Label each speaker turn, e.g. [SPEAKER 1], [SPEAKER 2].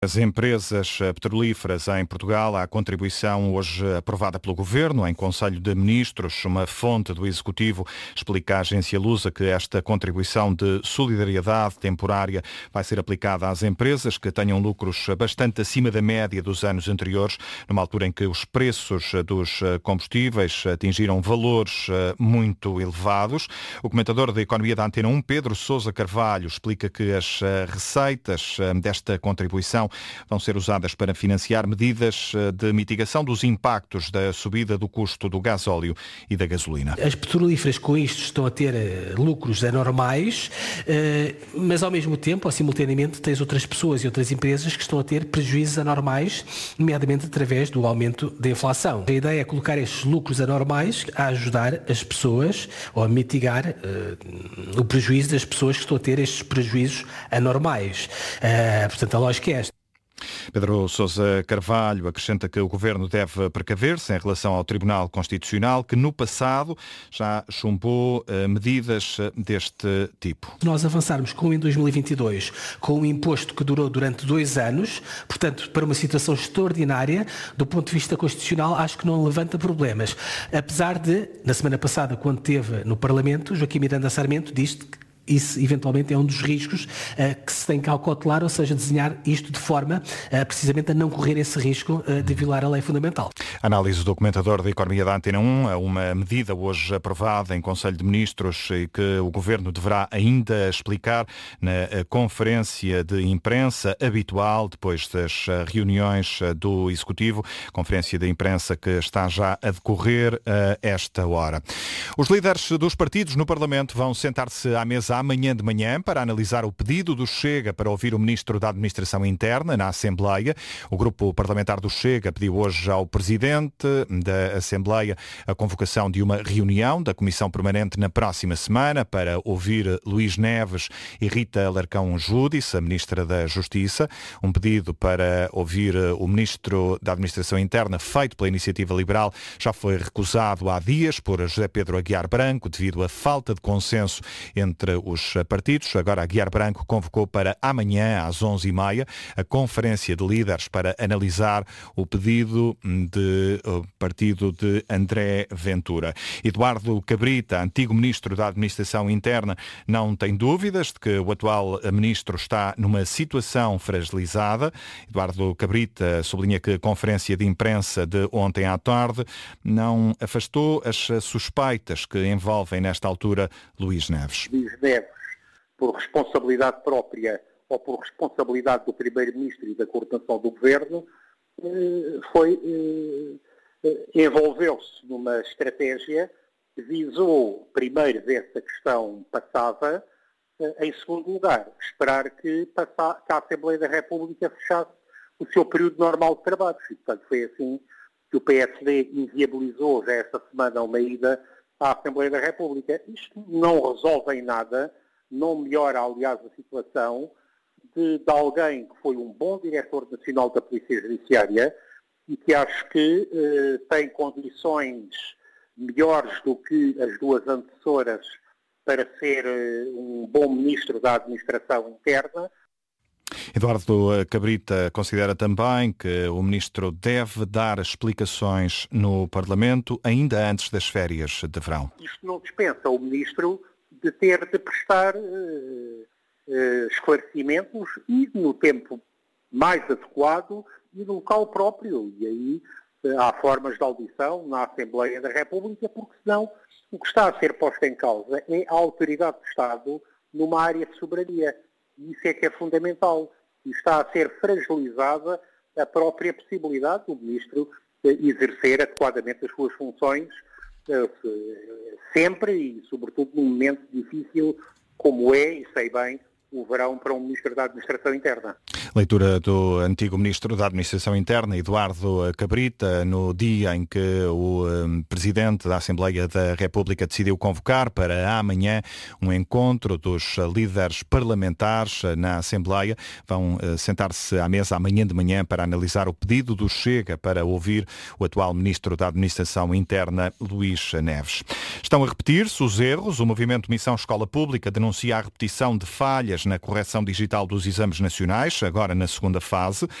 [SPEAKER 1] As empresas petrolíferas em Portugal, há a contribuição hoje aprovada pelo Governo em Conselho de Ministros. Uma fonte do Executivo explica à agência Lusa que esta contribuição de solidariedade temporária vai ser aplicada às empresas que tenham lucros bastante acima da média dos anos anteriores, numa altura em que os preços dos combustíveis atingiram valores muito elevados. O comentador da Economia da Antena 1, Pedro Sousa Carvalho, explica que as receitas desta contribuição vão ser usadas para financiar medidas de mitigação dos impactos da subida do custo do gasóleo e da gasolina.
[SPEAKER 2] As petrolíferas com isto estão a ter lucros anormais, mas ao mesmo tempo, ou simultaneamente, tens outras pessoas e outras empresas que estão a ter prejuízos anormais, nomeadamente através do aumento da inflação. A ideia é colocar estes lucros anormais a ajudar as pessoas ou a mitigar o prejuízo das pessoas que estão a ter estes prejuízos anormais. Portanto, a lógica é esta.
[SPEAKER 1] Pedro Sousa Carvalho acrescenta que o Governo deve precaver-se em relação ao Tribunal Constitucional, que no passado já chumbou medidas deste tipo.
[SPEAKER 2] Se nós avançarmos como em 2022, com um imposto que durou durante 2 anos, portanto, para uma situação extraordinária, do ponto de vista constitucional, acho que não levanta problemas. Apesar de, na semana passada, quando esteve no Parlamento, Joaquim Miranda Sarmento disse que isso, eventualmente, é um dos riscos que se tem que acautelar, ou seja, desenhar isto de forma precisamente a não correr esse risco de violar a lei fundamental.
[SPEAKER 1] Análise do comentador da Economia da Antena 1, uma medida hoje aprovada em Conselho de Ministros e que o Governo deverá ainda explicar na conferência de imprensa habitual, depois das reuniões do Executivo, conferência de imprensa que está já a decorrer a esta hora. Os líderes dos partidos no Parlamento vão sentar-se à mesa amanhã de manhã para analisar o pedido do Chega para ouvir o Ministro da Administração Interna na Assembleia. O grupo parlamentar do Chega pediu hoje ao Presidente da Assembleia a convocação de uma reunião da Comissão Permanente na próxima semana para ouvir Luís Neves e Rita Alarcão Júdice, a Ministra da Justiça. Um pedido para ouvir o Ministro da Administração Interna feito pela Iniciativa Liberal já foi recusado há dias por José Pedro Aguiar Branco devido à falta de consenso entre os partidos. Agora, Aguiar Branco convocou para amanhã, às 11h30, a conferência de líderes para analisar o pedido do partido de André Ventura. Eduardo Cabrita, antigo Ministro da Administração Interna, não tem dúvidas de que o atual Ministro está numa situação fragilizada. Eduardo Cabrita sublinha que a conferência de imprensa de ontem à tarde não afastou as suspeitas que envolvem, nesta altura, Luís Neves.
[SPEAKER 3] Por responsabilidade própria ou por responsabilidade do Primeiro-Ministro e da coordenação do Governo, envolveu-se numa estratégia que visou, primeiro, ver se a questão passava, em segundo lugar, esperar que a Assembleia da República fechasse o seu período normal de trabalho. E, portanto, foi assim que o PSD inviabilizou já esta semana uma ida à Assembleia da República. Isto não resolve em nada, não melhora, aliás, a situação de alguém que foi um bom diretor nacional da Polícia Judiciária e que acho que tem condições melhores do que as duas antecessoras para ser um bom Ministro da Administração Interna.
[SPEAKER 1] Eduardo Cabrita considera também que o Ministro deve dar explicações no Parlamento ainda antes das férias de verão.
[SPEAKER 3] Isto não dispensa o Ministro de ter de prestar esclarecimentos e no tempo mais adequado e no local próprio. E aí há formas de audição na Assembleia da República, porque senão o que está a ser posto em causa é a autoridade do Estado numa área de soberania. E isso é que é fundamental. E está a ser fragilizada a própria possibilidade do Ministro exercer adequadamente as suas funções sempre e, sobretudo, num momento difícil como é, e sei bem, o verão para um Ministro da Administração Interna.
[SPEAKER 1] Leitura do antigo Ministro da Administração Interna, Eduardo Cabrita, no dia em que o Presidente da Assembleia da República decidiu convocar para amanhã um encontro dos líderes parlamentares na Assembleia. Vão sentar-se à mesa amanhã de manhã para analisar o pedido do Chega para ouvir o atual Ministro da Administração Interna, Luís Neves. Estão a repetir-se os erros. O movimento Missão Escola Pública denuncia a repetição de falhas na correção digital dos exames nacionais. Agora agora na segunda fase.